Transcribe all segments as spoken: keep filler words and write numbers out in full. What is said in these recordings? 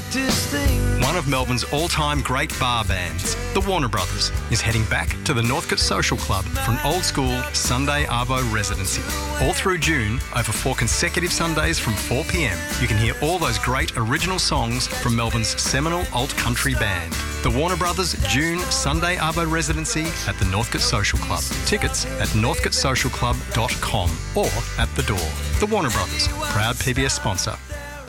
greatest thing. One of Melbourne's all-time great bar bands, the Warner Brothers, is heading back to the Northcote Social Club for an old-school Sunday Arvo residency. All through June, over four consecutive Sundays from four p m, you can hear all those great original songs from Melbourne's seminal alt-country band. The Warner Brothers June Sunday Arvo residency at the Northcote Social Club. Tickets at northcote social club dot com or at the door. The Warner Brothers, proud P B S sponsor.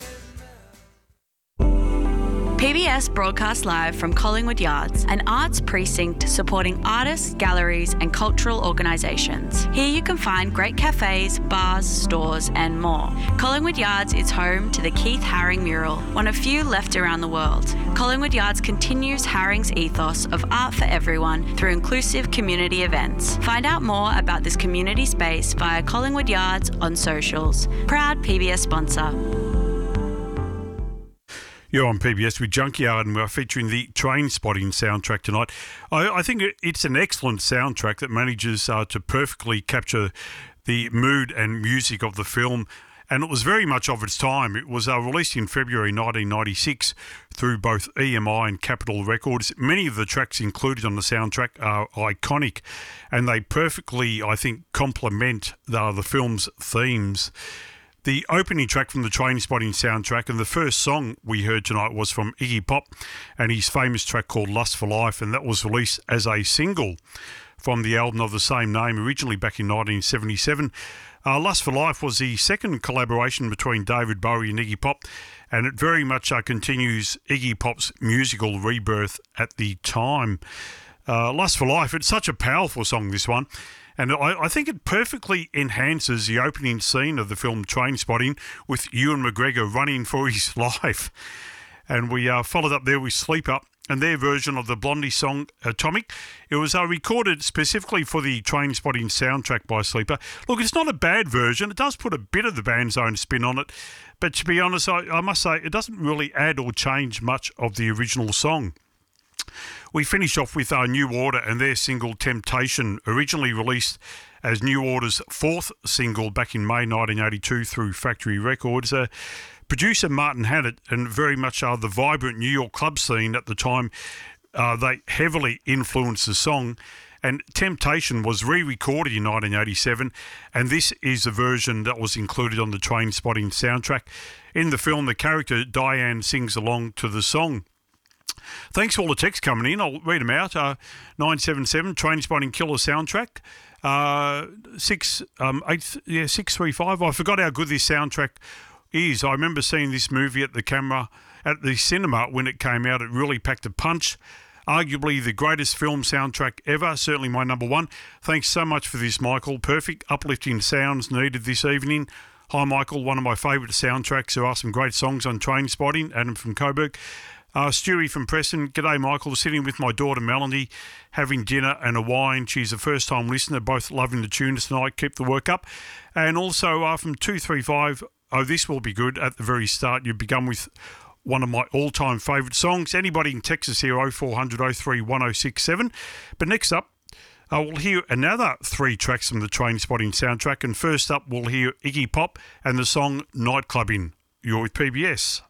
P B S broadcasts live from Collingwood Yards, an arts precinct supporting artists, galleries and cultural organisations. Here you can find great cafes, bars, stores and more. Collingwood Yards is home to the Keith Haring mural, one of few left around the world. Collingwood Yards continues Haring's ethos of art for everyone through inclusive community events. Find out more about this community space via Collingwood Yards on socials. Proud P B S sponsor. You're on P B S with Junkyard and we're featuring the Train Spotting soundtrack tonight. I, I think it's an excellent soundtrack that manages uh, to perfectly capture the mood and music of the film, and it was very much of its time. It was uh, released in February nineteen ninety-six through both E M I and Capitol Records. Many of the tracks included on the soundtrack are iconic, and they perfectly, I think, complement the, the film's themes. The opening track from the Train Spotting soundtrack, and the first song we heard tonight was from Iggy Pop and his famous track called Lust for Life, and that was released as a single from the album of the same name, originally back in nineteen seventy-seven. Uh, Lust for Life was the second collaboration between David Bowie and Iggy Pop, and it very much uh, continues Iggy Pop's musical rebirth at the time. Uh, Lust for Life, it's such a powerful song, this one. And I, I think it perfectly enhances the opening scene of the film Train Spotting with Ewan McGregor running for his life. And we uh, followed up there with Sleep Up and their version of the Blondie song Atomic. It was uh, recorded specifically for the Train Spotting soundtrack by Sleeper. Look, it's not a bad version. It does put a bit of the band's own spin on it. But to be honest, I, I must say it doesn't really add or change much of the original song. We finish off with our New Order and their single Temptation, originally released as New Order's fourth single back in May nineteen eighty-two through Factory Records. Uh, producer Martin Hannett, and very much uh, the vibrant New York club scene at the time, uh, they heavily influenced the song. And Temptation was re-recorded in nineteen eighty-seven, and this is the version that was included on the Train Spotting soundtrack. In the film, the character Diane sings along to the song. Thanks for all the texts coming in. I'll read them out. Uh, nine seven seven Train Spotting Killer soundtrack. Uh, six um eight yeah six three five. I forgot how good this soundtrack is. I remember seeing this movie at the camera at the cinema when it came out. It really packed a punch. Arguably the greatest film soundtrack ever. Certainly my number one. Thanks so much for this, Michael. Perfect uplifting sounds needed this evening. Hi, Michael. One of my favourite soundtracks. There are some great songs on Train Spotting. Adam from Coburg. Uh, Stewie from Preston, g'day Michael, sitting with my daughter Melanie, having dinner and a wine. She's a first time listener, both loving the tunes tonight, keep the work up. And also uh, from two three five, oh this will be good, at the very start you've begun with one of my all time favourite songs. Anybody in Texas here, oh four hundred oh three one oh six seven. But next up, uh, we'll hear another three tracks from the Train Spotting soundtrack, and first up we'll hear Iggy Pop and the song Nightclubbing. You're with P B S.